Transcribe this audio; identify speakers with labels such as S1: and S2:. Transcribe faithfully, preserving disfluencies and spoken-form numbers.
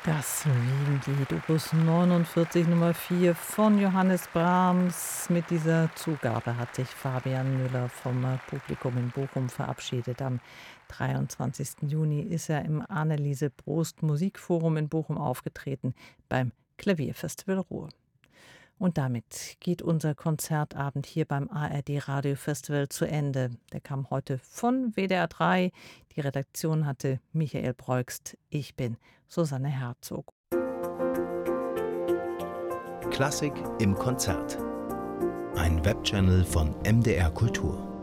S1: Das Wiegenlied, Opus neunundvierzig Nummer vier von Johannes Brahms. Mit dieser Zugabe hat sich Fabian Müller vom äh, Publikum in Bochum verabschiedet. Am dreiundzwanzigsten Juni ist er im Anneliese Prost Musikforum in Bochum aufgetreten beim Klavierfestival Ruhr. Und damit geht unser Konzertabend hier beim A R D Radiofestival zu Ende. Der kam heute von W D R drei. Die Redaktion hatte Michael Breugst. Ich bin Susanne Herzog.
S2: Klassik im Konzert. Ein Webchannel von M D R Kultur.